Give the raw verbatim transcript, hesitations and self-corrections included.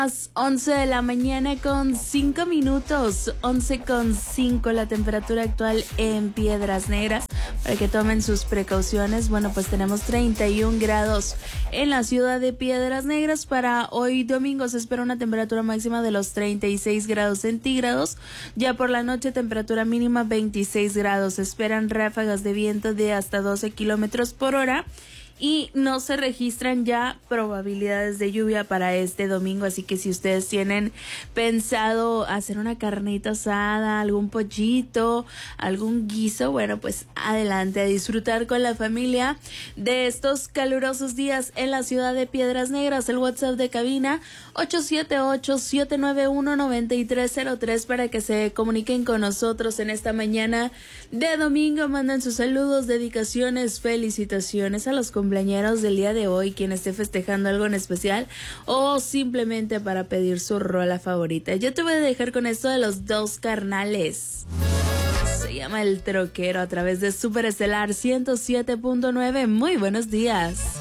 Las once de la mañana con cinco minutos, once con cinco la temperatura actual en Piedras Negras, para que tomen sus precauciones. Bueno, pues tenemos treinta y un grados en la ciudad de Piedras Negras. Para hoy domingo se espera una temperatura máxima de los treinta y seis grados centígrados, ya por la noche temperatura mínima veintiséis grados. Se esperan ráfagas de viento de hasta doce kilómetros por hora. Y no se registran ya probabilidades de lluvia para este domingo, así que si ustedes tienen pensado hacer una carnita asada, algún pollito, algún guiso, bueno, pues adelante a disfrutar con la familia de estos calurosos días en la ciudad de Piedras Negras. El WhatsApp de cabina ocho siete ocho, siete nueve uno, nueve tres cero tres para que se comuniquen con nosotros en esta mañana de domingo. Mandan sus saludos, dedicaciones, felicitaciones a los compañeros cumpleañeros del día de hoy, quien esté festejando algo en especial o simplemente para pedir su rola favorita. Yo te voy a dejar con esto de Los Dos Carnales. Se llama El Troquero a través de Super Estelar ciento siete punto nueve. Muy buenos días.